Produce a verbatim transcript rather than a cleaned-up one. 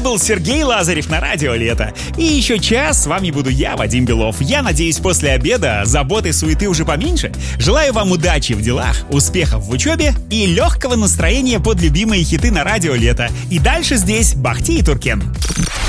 был Сергей Лазарев на Радио Лето. И еще час с вами буду я, Вадим Белов. Я надеюсь, после обеда заботы и суеты уже поменьше. Желаю вам удачи в делах, успехов в учебе и легкого настроения под любимые хиты на Радио Лето. И дальше здесь Бахти и Туркен.